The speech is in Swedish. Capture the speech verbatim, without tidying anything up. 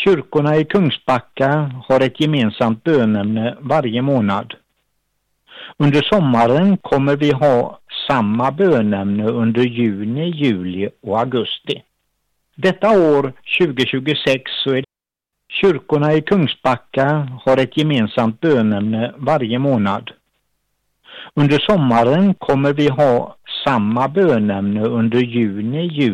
Kyrkorna i Kungsbacka har ett gemensamt bönämne varje månad. Under sommaren kommer vi ha samma bönämne under juni, juli och augusti. Detta år tjugohundratjugosex så är kyrkorna i Kungsbacka har ett gemensamt bönämne varje månad. Under sommaren kommer vi ha samma bönämne under juni, juli